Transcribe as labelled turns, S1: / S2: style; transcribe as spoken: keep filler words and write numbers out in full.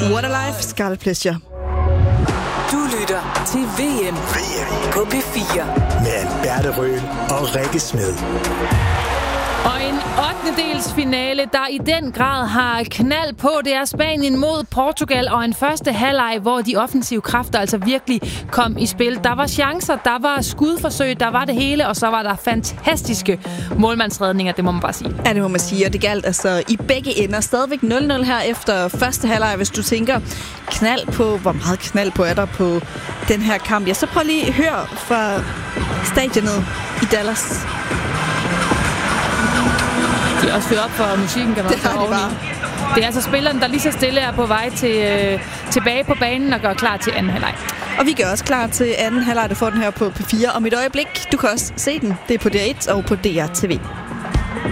S1: What a Life, Scarlet Pleasure.
S2: Du lytter til V M, V M på P fire
S3: med Alberte Røhl og Rikke Smed.
S4: Og en ottendedels finale, der i den grad har knald på, det er Spanien mod Portugal, og en første halvleg, hvor de offensive kræfter altså virkelig kom i spil. Der var chancer, der var skudforsøg, der var det hele, og så var der fantastiske målmandsredninger, det må man bare sige.
S1: Ja, det må man sige, og det galt altså i begge ender. Stadigvæk nul nul her efter første halvleg, hvis du tænker knald på, hvor meget knald på er der på den her kamp. Ja, så prøv lige at høre fra stadionet i Dallas.
S4: De er også ført op for musikken, kan man
S1: det har de bare.
S4: Det er altså spilleren, der lige så stille er på vej til, øh, tilbage på banen og gør klar til anden halvleg.
S1: Og vi gør også klar til anden halvleg, du får den her på P fire om et øjeblik. Du kan også se den. Det er på D R et og på D R T V.